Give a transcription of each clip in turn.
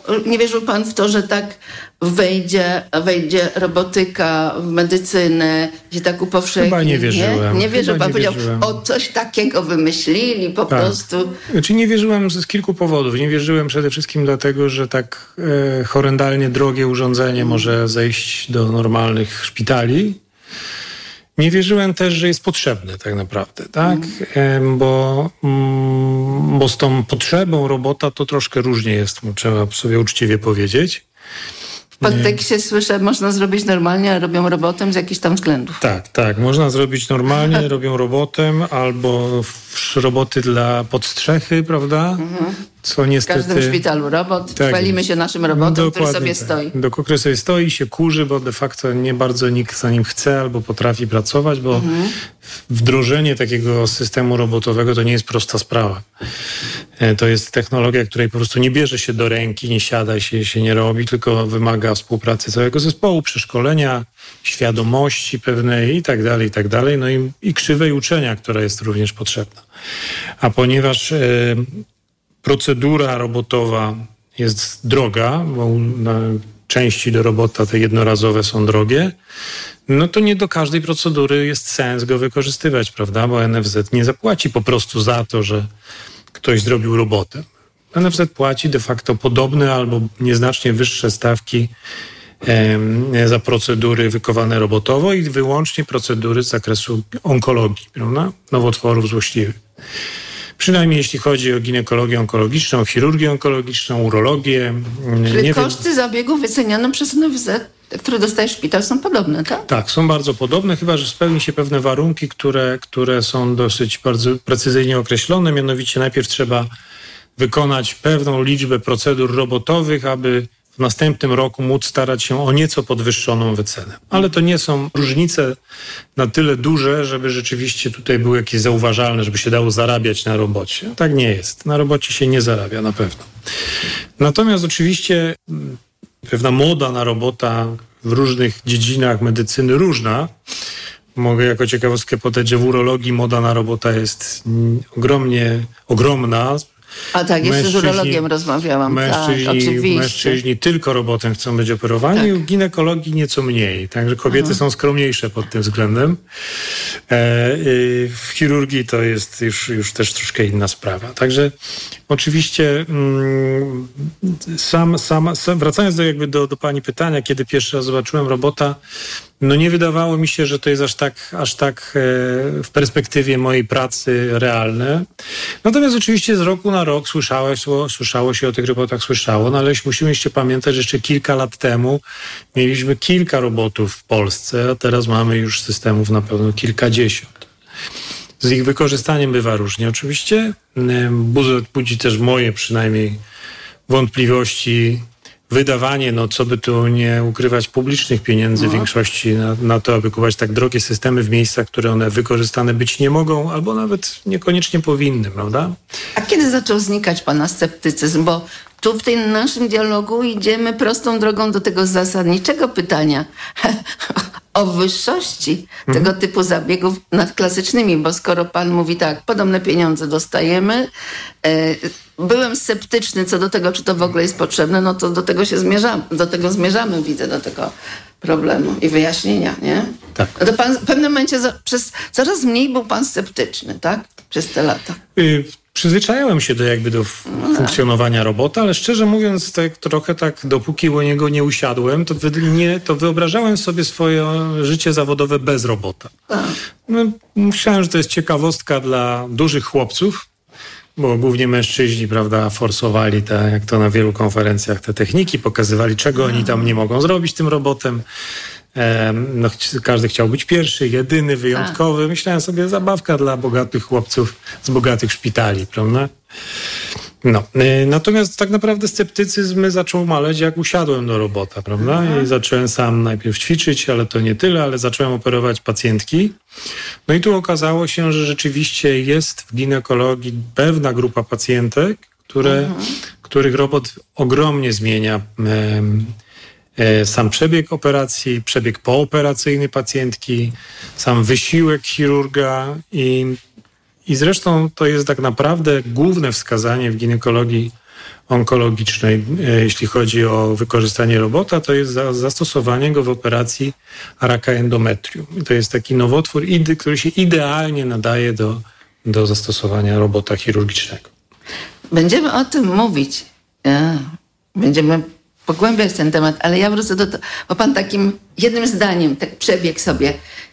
nie wierzył pan w to, że tak wejdzie robotyka w medycynę, się tak upowszechni? Chyba nie wierzyłem. Nie wierzył pan, powiedział, o coś takiego wymyślili po prostu. Znaczy nie wierzyłem z kilku powodów. Nie wierzyłem przede wszystkim dlatego, że tak horrendalnie drogie urządzenie może zejść do normalnych szpitali. Nie wierzyłem też, że jest potrzebny tak naprawdę, tak? Bo z tą potrzebą robota to troszkę różnie jest, trzeba sobie uczciwie powiedzieć. W podtekście słyszę, można zrobić normalnie, ale robią robotem z jakichś tam względów. Tak, można zrobić normalnie, robią robotem, albo roboty dla podstrzechy, prawda? Co niestety... W każdym szpitalu robot. Tak, chwalimy się naszym robotem, który sobie stoi. Który sobie stoi i się kurzy, bo de facto nie bardzo nikt za nim chce albo potrafi pracować, bo wdrożenie takiego systemu robotowego to nie jest prosta sprawa. To jest technologia, której po prostu nie bierze się do ręki, nie siada się nie robi, tylko wymaga współpracy całego zespołu, przeszkolenia, świadomości pewnej i tak dalej. No i krzywej uczenia, która jest również potrzebna. A ponieważ procedura robotowa jest droga, bo części do robota te jednorazowe są drogie, no to nie do każdej procedury jest sens go wykorzystywać, prawda? Bo NFZ nie zapłaci po prostu za to, że ktoś zrobił robotę. NFZ płaci de facto podobne albo nieznacznie wyższe stawki za procedury wykonane robotowo i wyłącznie procedury z zakresu onkologii, prawda? Nowotworów złośliwych. Przynajmniej jeśli chodzi o ginekologię onkologiczną, chirurgię onkologiczną, urologię. Czyli koszty zabiegów wyceniane przez NFZ, które dostaje szpital, są podobne, tak? Tak, są bardzo podobne, chyba że spełni się pewne warunki, które są dosyć bardzo precyzyjnie określone. Mianowicie najpierw trzeba wykonać pewną liczbę procedur robotowych, aby w następnym roku móc starać się o nieco podwyższoną wycenę. Ale to nie są różnice na tyle duże, żeby rzeczywiście tutaj były jakieś zauważalne, żeby się dało zarabiać na robocie. Tak nie jest. Na robocie się nie zarabia na pewno. Natomiast oczywiście pewna moda na robota w różnych dziedzinach medycyny różna. Mogę jako ciekawostkę podać, że w urologii moda na robota jest ogromna. A tak, jeszcze z urologiem rozmawiałam. Mężczyźni tylko robotem chcą być operowani, w ginekologii nieco mniej. Także kobiety są skromniejsze pod tym względem. W chirurgii to jest już też troszkę inna sprawa. Także oczywiście wracając do pani pytania, kiedy pierwszy raz zobaczyłem robota, no nie wydawało mi się, że to jest aż tak w perspektywie mojej pracy realne. Natomiast oczywiście z roku na rok słyszało się o tych robotach, no ale musimy jeszcze pamiętać, że jeszcze kilka lat temu mieliśmy kilka robotów w Polsce, a teraz mamy już systemów na pewno kilkadziesiąt. Z ich wykorzystaniem bywa różnie oczywiście. Budzi też moje przynajmniej wątpliwości wydawanie, co by tu nie ukrywać, publicznych pieniędzy w większości na to, aby kupować tak drogie systemy w miejscach, które one wykorzystane być nie mogą, albo nawet niekoniecznie powinny, prawda? A kiedy zaczął znikać pana sceptycyzm? Bo tu w tym naszym dialogu idziemy prostą drogą do tego zasadniczego pytania o wyższości tego typu zabiegów nad klasycznymi, bo skoro pan mówi tak, podobne pieniądze dostajemy, byłem sceptyczny co do tego, czy to w ogóle jest potrzebne, no to do tego zmierzamy, widzę, do tego problemu i wyjaśnienia, nie? Tak. No to pan w pewnym momencie przez coraz mniej był pan sceptyczny, tak? Przez te lata. Przyzwyczajałem się do funkcjonowania robota, ale szczerze mówiąc, trochę dopóki u niego nie usiadłem, to wyobrażałem sobie swoje życie zawodowe bez robota. Myślałem, że to jest ciekawostka dla dużych chłopców, bo głównie mężczyźni, prawda, forsowali jak to na wielu konferencjach te techniki, pokazywali, czego oni tam nie mogą zrobić tym robotem. Każdy chciał być pierwszy, jedyny, wyjątkowy. Myślałem sobie, zabawka dla bogatych chłopców z bogatych szpitali, prawda? Natomiast tak naprawdę sceptycyzm zaczął maleć, jak usiadłem do robota, prawda? I zacząłem sam najpierw ćwiczyć, ale to nie tyle, ale zacząłem operować pacjentki. No i tu okazało się, że rzeczywiście jest w ginekologii pewna grupa pacjentek, których robot ogromnie zmienia sam przebieg operacji, przebieg pooperacyjny pacjentki, sam wysiłek chirurga i zresztą to jest tak naprawdę główne wskazanie w ginekologii onkologicznej, jeśli chodzi o wykorzystanie robota, to jest zastosowanie go w operacji raka endometrium. I to jest taki nowotwór, który się idealnie nadaje do zastosowania robota chirurgicznego. Będziemy o tym mówić. Będziemy pogłębiać ten temat, ale ja wrócę do tego, bo pan takim jednym zdaniem tak przebiegł sobie.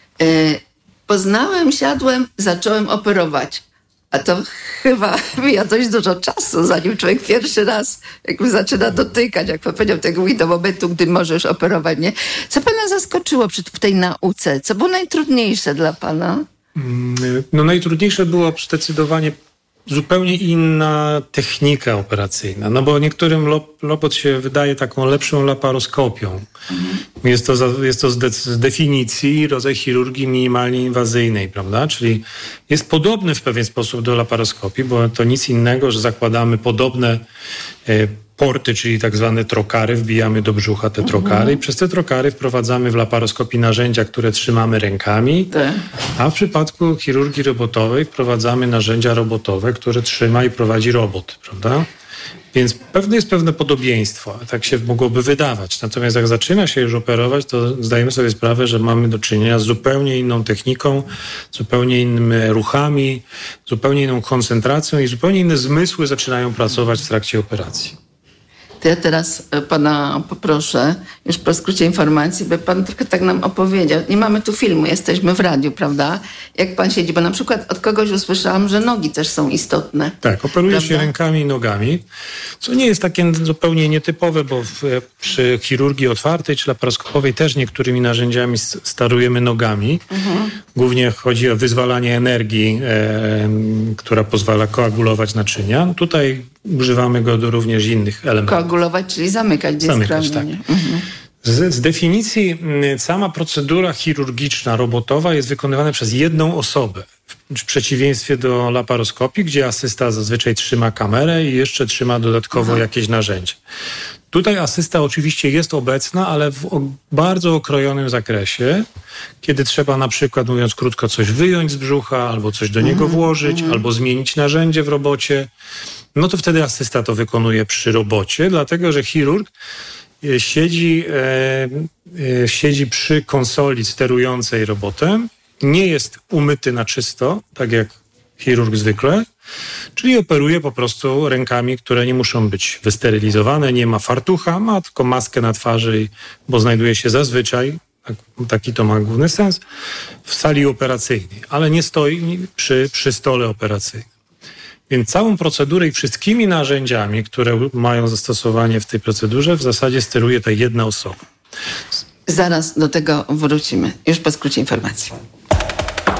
Poznałem, siadłem, zacząłem operować. A to chyba mija dość dużo czasu, zanim człowiek pierwszy raz jakby zaczyna dotykać, jak pan powiedział, tego mówi do momentu, gdy możesz operować, nie? Co pana zaskoczyło w tej nauce? Co było najtrudniejsze dla pana? No najtrudniejsze było zdecydowanie zupełnie inna technika operacyjna, no bo niektórym robot się wydaje taką lepszą laparoskopią. Jest to z definicji rodzaj chirurgii minimalnie inwazyjnej, prawda? Czyli jest podobny w pewien sposób do laparoskopii, bo to nic innego, że zakładamy podobne porty, czyli tak zwane trokary, wbijamy do brzucha te trokary i przez te trokary wprowadzamy w laparoskopii narzędzia, które trzymamy rękami, a w przypadku chirurgii robotowej wprowadzamy narzędzia robotowe, które trzyma i prowadzi robot, prawda? Więc jest pewne podobieństwo, tak się mogłoby wydawać. Natomiast jak zaczyna się już operować, to zdajemy sobie sprawę, że mamy do czynienia z zupełnie inną techniką, zupełnie innymi ruchami, zupełnie inną koncentracją i zupełnie inne zmysły zaczynają pracować w trakcie operacji. To ja teraz pana poproszę, już po skrócie informacji, by pan trochę tak nam opowiedział. Nie mamy tu filmu, jesteśmy w radiu, prawda? Jak pan siedzi, bo na przykład od kogoś usłyszałam, że nogi też są istotne. Tak, operuje się rękami i nogami, co nie jest takie zupełnie nietypowe, bo przy chirurgii otwartej czy laparoskopowej też niektórymi narzędziami sterujemy nogami. Głównie chodzi o wyzwalanie energii, która pozwala koagulować naczynia. Tutaj używamy go do również innych elementów. Koagulować, czyli zamykać. Zamykać, tak. Z definicji sama procedura chirurgiczna, robotowa jest wykonywana przez jedną osobę. W przeciwieństwie do laparoskopii, gdzie asysta zazwyczaj trzyma kamerę i jeszcze trzyma dodatkowo jakieś narzędzie. Tutaj asysta oczywiście jest obecna, ale w bardzo okrojonym zakresie, kiedy trzeba na przykład, mówiąc krótko, coś wyjąć z brzucha, albo coś do niego włożyć, albo zmienić narzędzie w robocie, no to wtedy asysta to wykonuje przy robocie, dlatego że chirurg siedzi przy konsoli sterującej robotem, nie jest umyty na czysto, tak jak chirurg zwykle, czyli operuje po prostu rękami, które nie muszą być wysterylizowane, nie ma fartucha, ma tylko maskę na twarzy, bo znajduje się zazwyczaj, taki to ma główny sens, w sali operacyjnej, ale nie stoi przy stole operacyjnym. Więc całą procedurę i wszystkimi narzędziami, które mają zastosowanie w tej procedurze, w zasadzie steruje ta jedna osoba. Zaraz do tego wrócimy, już po skrócie informacji.